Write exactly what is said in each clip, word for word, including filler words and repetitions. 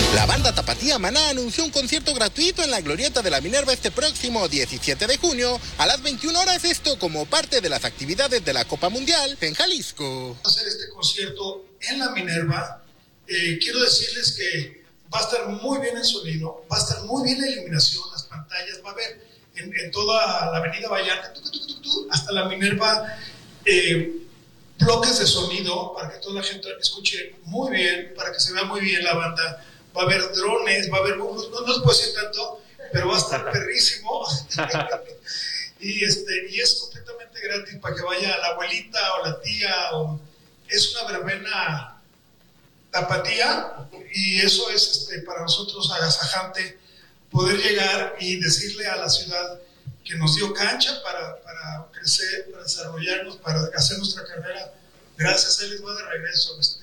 La banda tapatía Maná anunció un concierto gratuito en la Glorieta de la Minerva este próximo diecisiete de junio a las veintiuna horas, esto como parte de las actividades de la Copa Mundial en Jalisco. Hacer este concierto en la Minerva, eh, quiero decirles que va a estar muy bien el sonido, va a estar muy bien la iluminación, las pantallas, va a haber en, en toda la avenida Vallarta, tu, tu, tu, tu, tu, hasta la Minerva, eh, bloques de sonido para que toda la gente escuche muy bien, para que se vea muy bien la banda. Va a haber drones, va a haber, no, no les puedo decir tanto, pero va a estar perrísimo. y, este, y es completamente gratis para que vaya la abuelita o la tía. O, es una verbena tapatía y eso es este, para nosotros agasajante poder llegar y decirle a la ciudad que nos dio cancha para, para crecer, para desarrollarnos, para hacer nuestra carrera. Gracias, él les va de regreso. Este,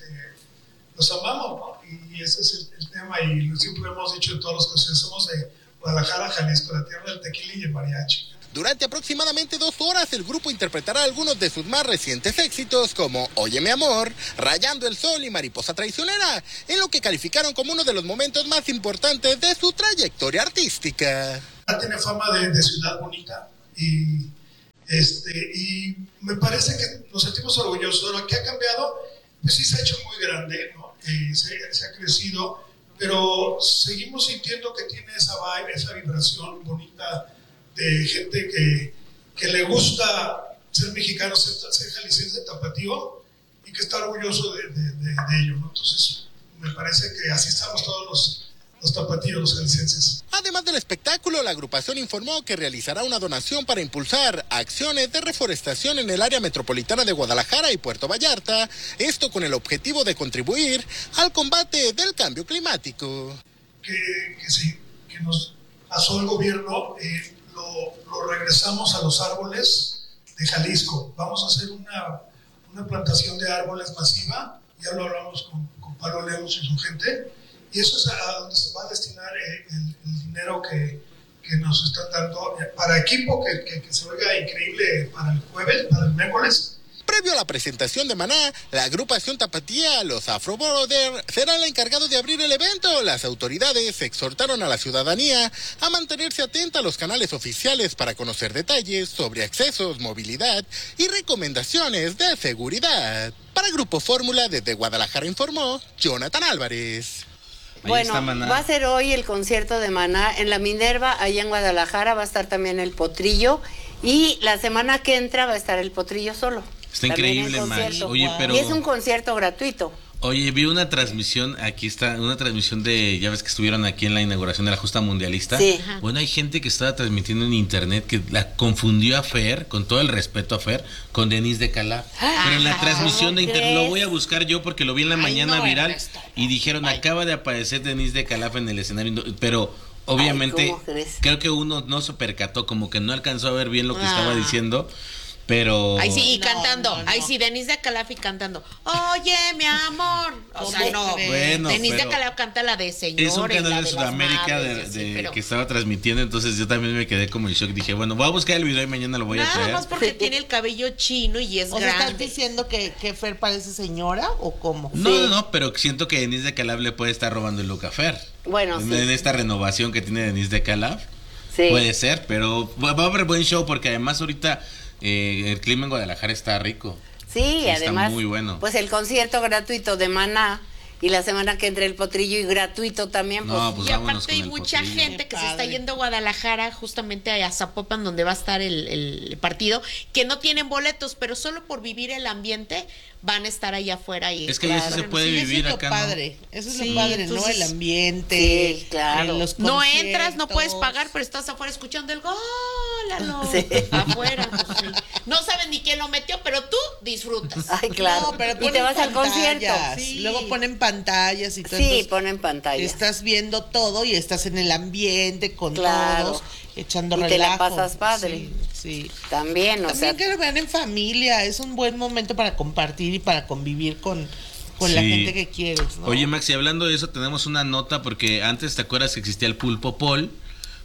los amamos, ¿no? Y ese es el, el tema, y siempre hemos dicho en todos los conciertos, somos de Guadalajara, Jalisco, la tierra del tequila y el mariachi. Durante aproximadamente dos horas, el grupo interpretará algunos de sus más recientes éxitos, como Oye mi amor, Rayando el sol y Mariposa traicionera, en lo que calificaron como uno de los momentos más importantes de su trayectoria artística. Tiene fama de, de ciudad bonita, y, este, y me parece que nos sentimos orgullosos de lo que ha cambiado. Pues sí se ha hecho muy grande, ¿no? Eh, se, se ha crecido, pero seguimos sintiendo que tiene esa vibe, esa vibración bonita de gente que, que le gusta ser mexicano, ser, ser jalisciense, tapatío, y que está orgulloso de, de, de, de ello, ¿no? Entonces, me parece que así estamos todos los, los tapatíos, los jaliscienses. Además del espectáculo, la agrupación informó que realizará una donación para impulsar acciones de reforestación en el área metropolitana de Guadalajara y Puerto Vallarta, esto con el objetivo de contribuir al combate del cambio climático. Que, que sí, que nos pasó el gobierno, eh, lo, lo regresamos a los árboles de Jalisco. Vamos a hacer una, una plantación de árboles masiva, ya lo hablamos con, con Pablo Lemos y su gente, y eso es a donde se va a destinar eh, el, el dinero que, que nos están dando para equipo, que, que, que se oiga increíble para el jueves, para el miércoles. Previo a la presentación de Maná, la agrupación tapatía, los Afro Brothers, será el encargado de abrir el evento. Las autoridades exhortaron a la ciudadanía a mantenerse atenta a los canales oficiales para conocer detalles sobre accesos, movilidad y recomendaciones de seguridad. Para Grupo Fórmula, desde Guadalajara informó Jonathan Álvarez. Bueno, va a ser hoy el concierto de Maná en la Minerva, allá en Guadalajara. Va a estar también el Potrillo, y la semana que entra va a estar el Potrillo solo. Está increíble, Max. Oye, pero... Y es un concierto gratuito. Oye, vi una transmisión, aquí está, una transmisión de, ya ves que estuvieron aquí en la inauguración de la Justa Mundialista. Sí. Bueno, hay gente que estaba transmitiendo en internet que la confundió a Fer, con todo el respeto a Fer, con Denise de Calaf. Ah, pero en la transmisión de internet, ¿crees? lo voy a buscar yo porque lo vi en la Ay, mañana no, viral, Ernesto. y dijeron, Ay. acaba de aparecer Denise de Calaf en el escenario, pero obviamente Ay, ¿cómo crees? creo que uno no se percató, como que no alcanzó a ver bien lo que Ah. estaba diciendo. Pero... Ahí sí, y No, cantando. no, no. Ahí sí, Denise de Calafi cantando. Oye, mi amor. O sea, no. Bueno, Denise pero de Calafi canta la de Señores. es un canal la de las Sudamérica de, madres, de- sí, pero que estaba transmitiendo, entonces yo también me quedé como en shock. Dije, bueno, voy a buscar el video y mañana lo voy a nada traer. más porque Sí. tiene el cabello chino y es O sea, ¿estás grande. diciendo que, que Fer parece señora o cómo? No, Sí. no, no, pero siento que Denise de Calaf le puede estar robando el look a Fer. Bueno, en, sí. en esta renovación que tiene Denise de Calaf. Sí. Puede ser, pero va va a haber buen show porque además ahorita eh, el clima en Guadalajara está rico. Sí, Sí, está además, muy bueno. pues el concierto gratuito de Maná, y la semana que entre el Potrillo y gratuito también, pues, No, pues y vámonos aparte con hay el mucha Potrillo. gente Qué que se está padre. yendo a Guadalajara justamente a Zapopan, donde va a estar el, el partido, que no tienen boletos, pero solo por vivir el ambiente van a estar allá afuera. Y Es que ya sí se puede Sí, eso vivir es lo acá, ¿no? padre, eso es Sí, lo padre, ¿no? entonces- El ambiente, Sí, claro. eh, los No entras, no puedes conciertos. pagar, pero estás afuera escuchando el gol, Lalo. Sí. Afuera. Pues, sí. No saben ni quién lo metió, pero tú disfrutas. Ay, claro. No, pero Y ponen te vas al concierto. pantallas, Sí. luego ponen pantallas y todo. Sí, entonces ponen pantalla. estás viendo todo y estás en el ambiente con Claro. todos, echando Y te relajo. la pasas padre. Sí, sí. También, o También sea, que lo vean en familia, es un buen momento para compartir y para convivir con, con la Sí. gente que quieres, ¿no? Oye, Max, y hablando de eso, tenemos una nota porque antes, ¿te acuerdas que existía el Pulpo Pol?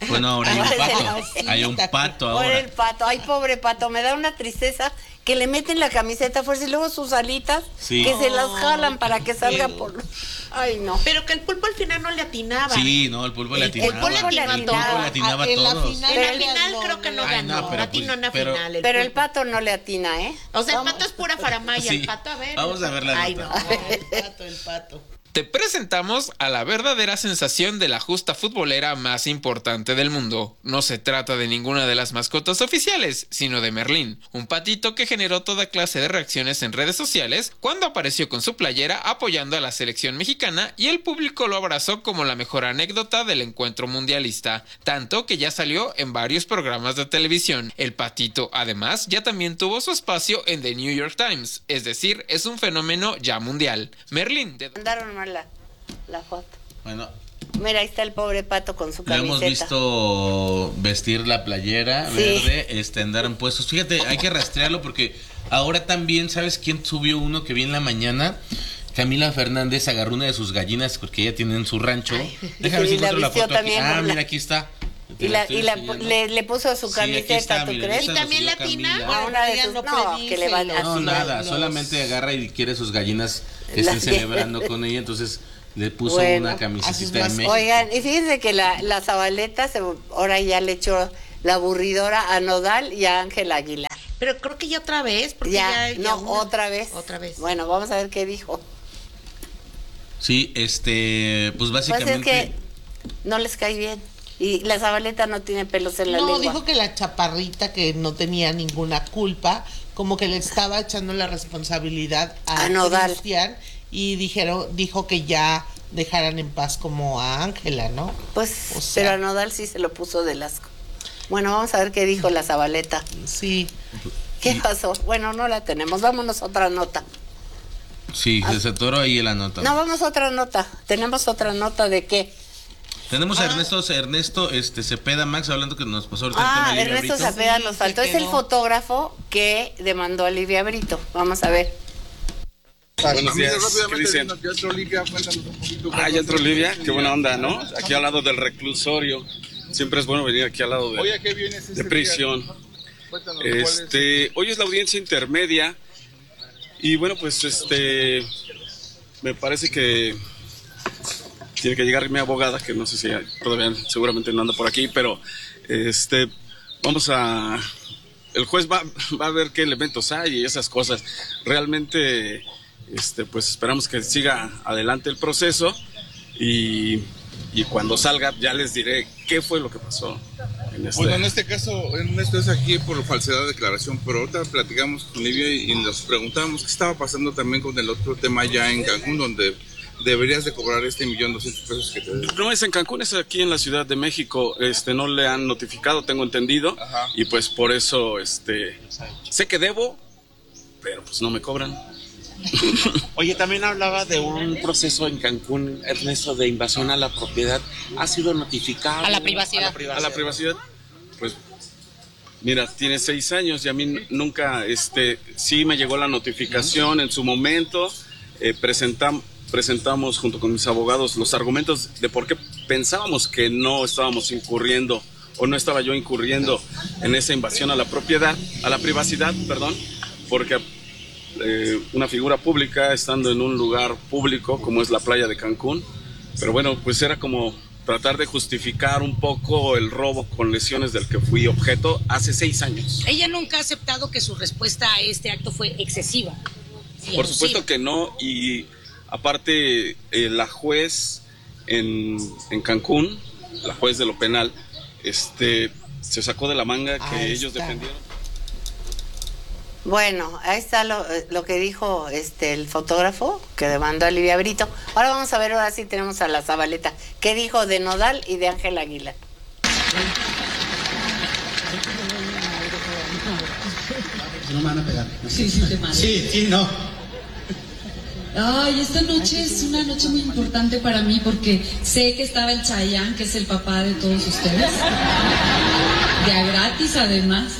Bueno, ahora hay un pato. Hay un pato ahora. Ahora el pato. Ay, pobre pato, me da una tristeza que le meten la camiseta a fuerza y luego sus alitas sí. que se las jalan para que salga por... Ay, no. Pero que el pulpo al final no le atinaba. Sí, no, el pulpo le atinaba. El pulpo le atinaba, el pulpo le atinaba a en la todos. final, En la final creo que no Ay, ganó. no, pero atinó pues, en la pero- final. El Pero el pulpo. pato no le atina, ¿eh? O sea, el Vamos. pato es pura faramaya. Sí. El pato, a ver. Vamos a ver la Ay, nota. no. El pato, el pato. Te presentamos a la verdadera sensación de la justa futbolera más importante del mundo. No se trata de ninguna de las mascotas oficiales, sino de Merlín, un patito que generó toda clase de reacciones en redes sociales cuando apareció con su playera apoyando a la selección mexicana y el público lo abrazó como la mejor anécdota del encuentro mundialista, tanto que ya salió en varios programas de televisión. El patito, además, ya también tuvo su espacio en The New York Times, es decir, es un fenómeno ya mundial. Merlín, de... Mandaron mal la, la foto. Bueno, Mira, ahí está el pobre pato con su lo hemos camiseta. visto vestir la playera Sí. verde, este, andar en puestos. Fíjate, hay que rastrearlo porque ahora también, ¿sabes quién subió uno que vi en la mañana? Camila Fernández agarró una de sus gallinas porque ella tiene en su rancho. Déjame ver si y la encuentro la vistió foto aquí. también Ah, con la- mira, aquí está. Te Y, la, estoy y la, enseñando. le, le puso su Sí, aquí camiseta, está, ¿tú mira, crees? esa ¿Y nos también subió latina? Camila. A una de Ella sus, no no, que le van pedíselo. No, así. nada, los- solamente agarra y quiere sus gallinas que La- estén celebrando con ella, entonces le puso Bueno, una a sus camiseta de mascotas. México. Oigan, y fíjense que la, la Zabaleta se, ahora ya le echó la aburridora a Nodal y a Ángel Aguilar. Pero creo que ya otra vez. Porque Ya, ya, ya no, una- otra vez. Otra vez. Bueno, vamos a ver qué dijo. Sí, este, pues Pues básicamente... es que no les cae bien. Y la Zabaleta no tiene pelos en la No, lengua. dijo que la chaparrita, que no tenía ninguna culpa, como que le estaba echando la responsabilidad a, A Nodal. Cristian, y dijeron, dijo que ya dejaran en paz como a Ángela, ¿no? Pues, O sea- pero a Nodal sí se lo puso de asco. Bueno, vamos a ver qué dijo la Zabaleta. Sí. ¿Qué pasó? Bueno, no la tenemos. Vámonos a otra nota. Sí, se atoró ahí la nota. No, vamos a otra nota. Tenemos otra nota de qué. Tenemos a Ernesto, Ernesto este, Cepeda, Max, hablando que nos pasó ahorita el Ah, tema de Livia Ernesto Brito. Cepeda Sí, nos se faltó. Es el quedó. fotógrafo que demandó a Livia Brito. Vamos a ver. Buenos días, Rápidamente, Cristian. vino Teatro Olivia, cuéntanos un poquito. Ah, ya entró Olivia, qué buena onda, ¿no? Aquí al lado del reclusorio. Siempre es bueno venir aquí al lado Oye, ¿a de, qué vienes este de prisión. día? Cuéntanos, ¿cuál es? Este, hoy es la audiencia intermedia y bueno, pues este, me parece que tiene que llegar mi abogada, que no sé si todavía seguramente no anda por aquí, pero este, vamos a, el juez va, va a ver qué elementos hay y esas cosas. Realmente, este, pues esperamos que siga adelante el proceso y, y cuando salga ya les diré qué fue lo que pasó. En este, Bueno, en este caso, en esto es aquí por falsedad de declaración, pero ahorita platicamos con Livia y, y nos preguntamos qué estaba pasando también con el otro tema ya en Cancún, donde deberías de cobrar este millón doscientos pesos que te deben. No es en Cancún, es aquí en la Ciudad de México. Este, no le han notificado, tengo entendido. Ajá. Y pues por eso, este, sé que debo, pero pues no me cobran. Oye, también hablaba de un proceso en Cancún, Ernesto, de invasión a la propiedad. ¿Ha sido notificado? A la privacidad. A la privacidad, pues, mira, tiene seis años y a mí nunca, este, sí me llegó la notificación en su momento. Eh, presentam, presentamos junto con mis abogados los argumentos de por qué pensábamos que no estábamos incurriendo o no estaba yo incurriendo en esa invasión a la propiedad, a la privacidad, perdón, porque eh, una figura pública estando en un lugar público como es la playa de Cancún, pero bueno, pues era como tratar de justificar un poco el robo con lesiones del que fui objeto hace seis años. Ella nunca ha aceptado que su respuesta a este acto fue excesiva. Por supuesto que no, y aparte eh, la juez en, en Cancún, la juez de lo penal, este, se sacó de la manga que Ahí ellos está. defendieron. Bueno, ahí está lo, lo que dijo este el fotógrafo que demandó a Livia Brito. Ahora vamos a ver, ahora sí tenemos a la Zabaleta. ¿Qué dijo de Nodal y de Ángel Aguilar? No me van a pegar. Sí, sí, te mando. Sí, sí, no. Ay, esta noche es una noche muy importante para mí porque sé que estaba el Chayanne, que es el papá de todos ustedes. Ya gratis, además.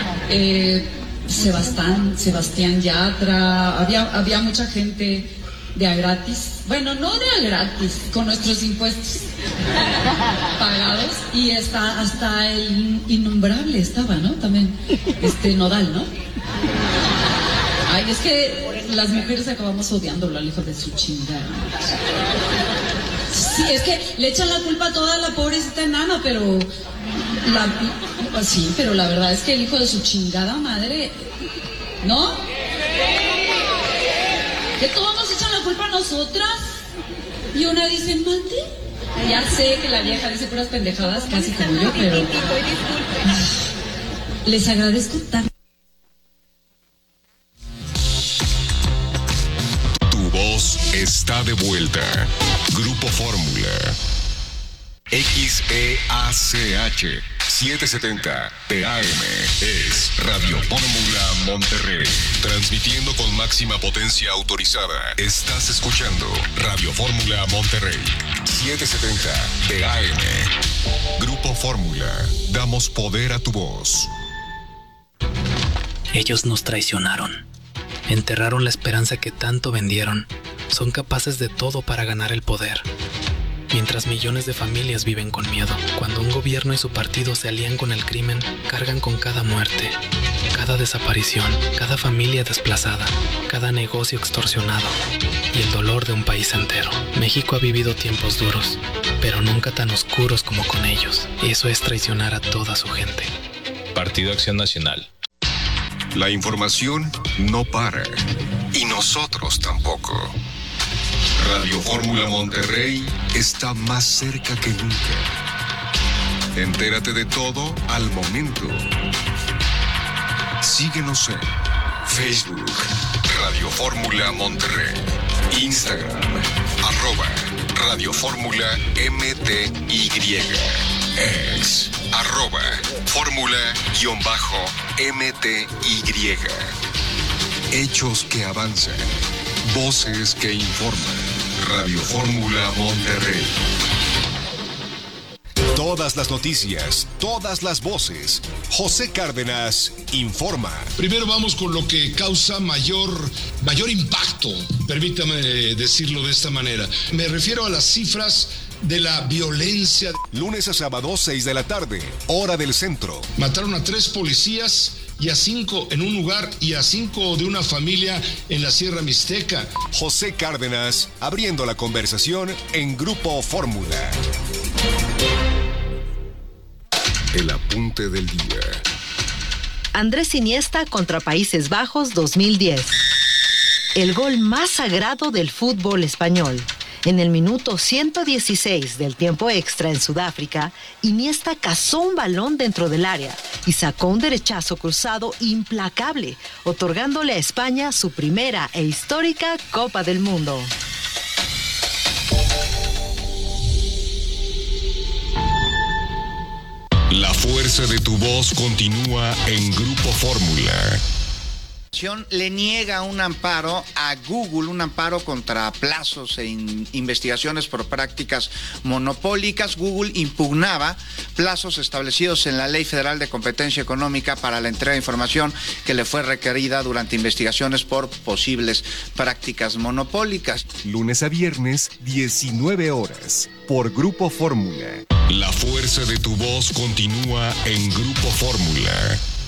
Eh, Sebastián, Sebastián Yatra, había, había mucha gente de a gratis, bueno, no de a gratis, con nuestros impuestos pagados, y está hasta el innombrable estaba, ¿no? También, este, Nodal, ¿no? Ay, es que las mujeres acabamos odiándolo al hijo de su chingada. Sí, es que le echan la culpa a toda la pobrecita enana, pero la, sí, pero la verdad es que el hijo de su chingada madre, ¿no? Que todos nos echan la culpa a nosotras. Y una dice, mande. Ya sé que la vieja dice puras pendejadas, casi como yo, pero les agradezco tanto. Tu voz está de vuelta. Grupo Fórmula. X E A C H setecientos setenta T A M es Radio Fórmula Monterrey. Transmitiendo con máxima potencia autorizada. Estás escuchando Radio Fórmula Monterrey. setecientos setenta T A M. Grupo Fórmula. Damos poder a tu voz. Ellos nos traicionaron. Enterraron la esperanza que tanto vendieron. Son capaces de todo para ganar el poder. Mientras millones de familias viven con miedo, cuando un gobierno y su partido se alían con el crimen, cargan con cada muerte, cada desaparición, cada familia desplazada, cada negocio extorsionado y el dolor de un país entero. México ha vivido tiempos duros, pero nunca tan oscuros como con ellos. Y eso es traicionar a toda su gente. Partido Acción Nacional. La información no para. Y nosotros tampoco. Radio Fórmula Monterrey está más cerca que nunca. Entérate de todo al momento. Síguenos en Facebook, Radio Fórmula Monterrey, Instagram, arroba Radio Fórmula M T Y, ex, arroba Fórmula-M T Y. Hechos que avanzan, voces que informan. Radio Fórmula Monterrey. Todas las noticias, todas las voces. José Cárdenas informa. Primero vamos con lo que causa mayor, mayor impacto, permítame decirlo de esta manera. Me refiero a las cifras de la violencia. Lunes a sábado, seis de la tarde, hora del centro. Mataron a tres policías y a cinco en un lugar y a cinco de una familia en la Sierra Mixteca. José Cárdenas abriendo la conversación en Grupo Fórmula. El apunte del día. Andrés Iniesta contra Países Bajos dos mil diez. El gol más sagrado del fútbol español. En el minuto ciento dieciséis del tiempo extra en Sudáfrica, Iniesta cazó un balón dentro del área y sacó un derechazo cruzado implacable, otorgándole a España su primera e histórica Copa del Mundo. La fuerza de tu voz continúa en Grupo Fórmula. Le niega un amparo a Google, un amparo contra plazos e in- investigaciones por prácticas monopólicas. Google impugnaba plazos establecidos en la Ley Federal de Competencia Económica para la entrega de información que le fue requerida durante investigaciones por posibles prácticas monopólicas. Lunes a viernes, diecinueve horas, por Grupo Fórmula. La fuerza de tu voz continúa en Grupo Fórmula.